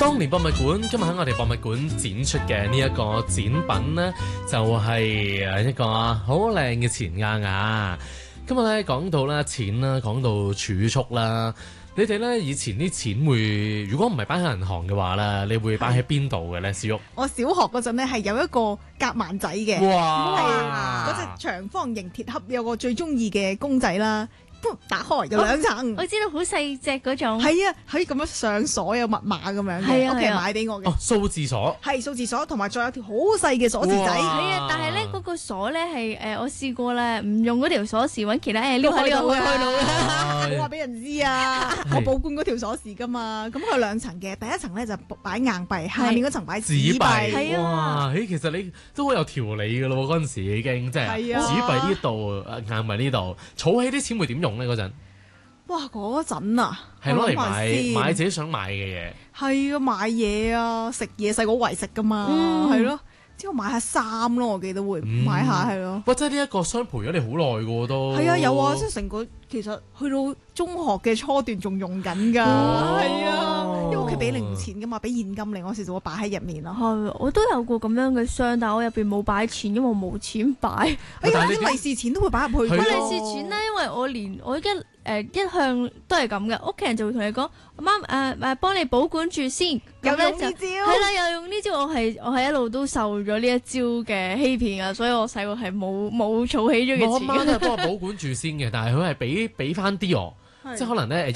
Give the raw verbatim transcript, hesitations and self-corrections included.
當年博物館今日喺我哋博物館展出嘅呢一個展品呢，就係誒一個好靚嘅錢罌牙。今日咧講到啦錢啦，講到儲蓄啦，你哋咧以前啲錢會，如果唔係擺喺銀行嘅話咧，你會擺喺邊度嘅咧？小玉， 我小學嗰陣咧係有一個夾萬仔嘅， 哇！ 係嗰隻長方形鐵盒有個最中意嘅公仔啦。打開有兩層， 我知道好細隻嗰種， 係啊，可以咁樣上鎖有密碼咁樣嘅，屋企人買俾我嘅。 哦，數字鎖係數字鎖，同埋仲有條好細嘅鎖匙仔。 係啊，但係咧嗰個鎖咧係誒，我試過咧唔用嗰條鎖匙，揾其他誒撩開呢個會開到嘅。 冇話俾人知啊！我保管嗰條鎖匙噶嘛，咁佢有兩層嘅，第一層咧就擺硬幣，下面嗰層擺紙幣。 係啊，誒，其實你都好有條理噶咯喎，嗰陣時已經即係紙幣呢度，硬幣呢度，儲起啲錢會點用？嗰陣， 哇！嗰陣啊， 係攞嚟買買自己想買嘅嘢， 係啊，買嘢啊，食嘢細個為食噶嘛，係咯、嗯，之後買下衫咯，我記得會買下係咯。 哇、嗯！即係呢一個箱陪咗你好耐嘅都。係啊，有啊，即係成個其實去到中學嘅初段仲用緊㗎，係、哦、啊，因為屋企俾零錢㗎嘛，俾現金嚟，我時就會擺喺入面咯。 係，我都有個咁樣嘅箱，但係我入邊冇擺錢，因為我冇錢擺。 哎呀，啲利是錢都會擺入去。 利是錢咧，因為我連我一誒、呃、一向都係咁嘅，屋企人就會同你講，媽誒誒幫你保管住先。 又用呢招。 係啦，又用呢招，我係我係一路都受咗呢一招嘅欺騙啊，所以我細個係冇冇儲起咗嘅錢。 我媽都係幫我保管住先嘅，但係佢係俾俾翻啲我，即係可能咧。